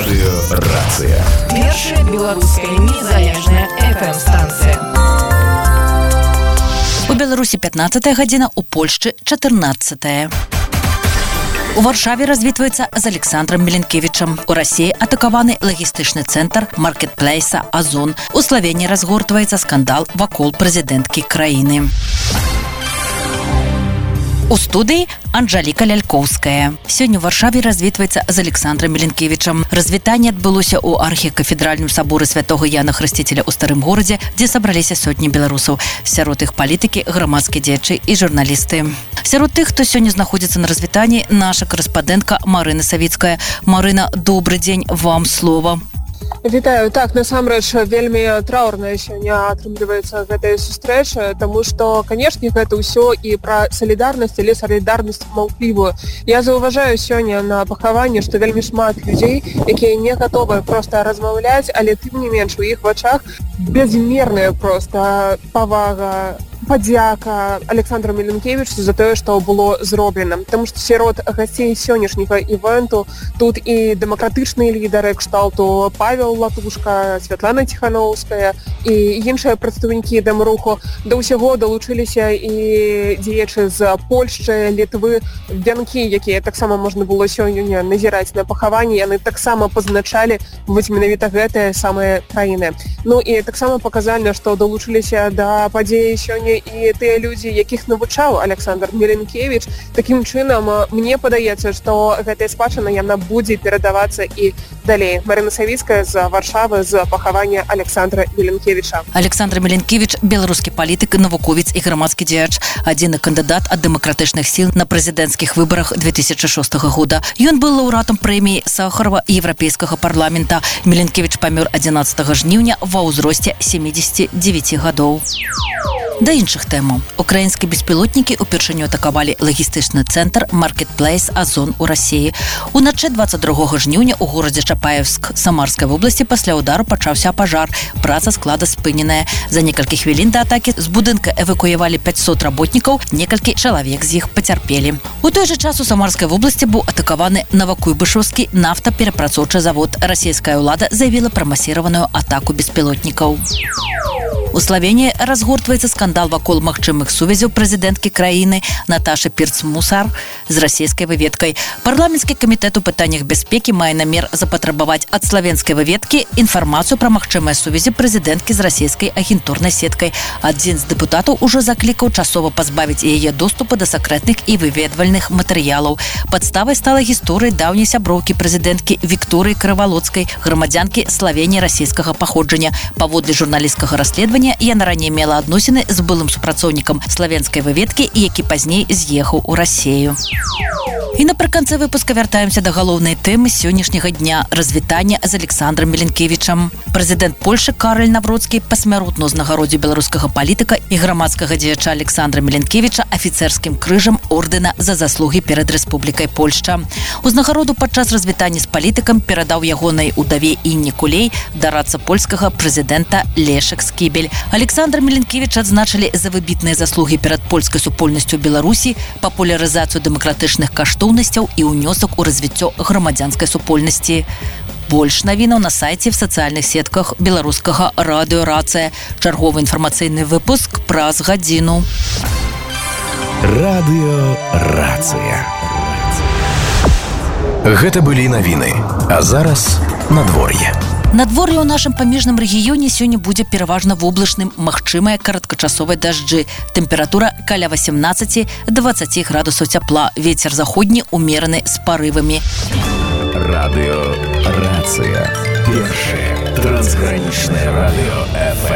Радыёрацыя. Першая беларуская незалежная FM-станцыя. У Беларусі 15 гадзіна, у Польшчы 14. У Варшаве развітваецца з Александром Міленкевічам. У Расіі атакаваны лагістычны цэнтр маркетплейса «Озон». У Словении разгортваецца скандал вакол прэзідэнткі краіны. У студыі Анжаліка Лялькоўская. Сёння ў Варшаве развітваецца з Александром Міленкевічам. Развітанне адбылося ў архікафедральным саборы святого Яна Хрысціцеля ў Старым горадзе, дзе сабраліся сотні беларусаў. Сярод іх палітыкі, грамадскія дзеячы і журналісты. Сярод тых, хто сёння знаходзіцца на развітанні, наша корэспандэнтка Марына Савіцкая. Марына, добры дзень, вам слова. Вітаю. Так, насамрэч, вельмі траўрная сёння атрымліваецца гэтая сустрэча, таму што, канешне, гэта ўсё і пра салідарнасць, але салідарнасць маўклівую. Я заўважаю сёння на пахаванні, што вельмі шмат людзей, якія не гатовыя проста размаўляць, але тым не менш у іх вачах безмерная проста павага, падзяка Александру Міленкевічу за тое, што было зроблена. Таму што сярод гасцей сённяшняга івенту тут і дэмакратычныя лідары кшталту Павел Латушка, Святлана Ціхановская і іншыя прадстаўнікі дэмруху. Да ўсяго далучыліся і дзеячы з Польшчы, Літвы, вянкі, якія таксама можна было сёння назіраць на пахаванні. Яны таксама пазначалі вось менавіта гэтыя самыя краіны. Ну і таксама паказальна, што далучыліся да падзеі сёння і тыя людзі, якіх навучаў Александр Міленкевіч. Такім чынам, мне падаецца, што гэтая спадчына яна будзе перадавацца і далей. Марына Савіцкая з Варшавы з пахавання Александра Міленкевіча. Александр Міленкевіч – беларускі палітык, навуковец і грамадскі дзеяч, адзіны кандыдат ад дэмакратычных сіл на прэзідэнцкіх выбарах 2006 года. Ён быў лаўрэатам прэміі Сахарова Еўрапейскага парламента. Міленкевіч памёр 11 жніўня ва ўзросце 79 гадоў. Да іншых тэмаў. Украінскія беспілотнікі упершыню атакавалі лагістычны цэнтр маркетплейс «Озон» у Расіі. Уначы 22 жніўня ў горадзе Чапаевск Самарскай вобласці пасля удару пачаўся пажар. Праца склада спыненая. За некалькі хвілін да атакі з будынка эвакуявалі 500 работнікаў, некалькі чалавек з іх пацярпелі. У той жа час у Самарскай вобласці быў атакаваны Новакуйбышаўскі нафтаперапрацоўчы завод. Расійская ўлада заявіла пра масіраваную атаку беспілотнікаў. У Словении разгортваецца скандал вакол магчымых сувязяў прэзідэнткі краіны Наташы Пірц-Мусар з расійскай выведкай. Парламенtsкі камітэт у пытаннях бяспекі мае намер запатрабаваць ад славенскай выведкі інфармацыю пра магчымыя сувязі прэзідэнткі з расійскай агентурнай сеткай. Адзін з дэпутатаў ужо заклікаў часова пазбавіць яе доступу да сакрэтных і выведвальных матэрыялаў. Падставай стала гісторыя даўняй сяброўкі прэзідэнткі Вікторыі Крывалоцкай, грамадзянкі Славеніі расійскага паходжання. Паводле журналісцкага расследавання яна раней мела адносіны з былым супрацоўнікам славенскай выведкі, які пазней з'ехаў у Расію. І напрыканцы выпуска вяртаемся да галоўнай тэмы сённяшняга дня – развітання з Александром Міленкевічам. Прэзідэнт Польшчы Карэль Навроцкі пасмяротна ўзнагародзіў беларускага палітыка і грамадскага дзеяча Александра Міленкевіча афіцэрскім крыжам ордэна за заслугі перад Рэспублікай Польшча. Узнагароду падчас развітання з палітыкам перадаў ягонай удаве Інне Кулей дарадца польскага прэзідэнта Лешек Скібель. Александр Міленкевіч адзначылі за выбітныя заслугі перад польскай супольнасцю Беларусі, папулярызацыю дэмакратычных каштоўнасцяў і ўнёсак у развіццё грамадзянскай супольнасці. Больш навінаў на сайце в сацыяльных сетках беларускага радыёрацыя. Чарговы інфармацыйны выпуск праз гадзіну. Радыёрацыя. Гэта былі навіны. А зараз надвор'е. Надвор'е ў нашым памежным рэгіёне сёння будзе пераважна воблачным, магчымыя кароткачасовыя дажджы. Тэмпература каля 18-20 градусаў цяпла. Вецер заходні умераны з парывамі. Радыёрацыя. Першае трансгранічнае радыё FM.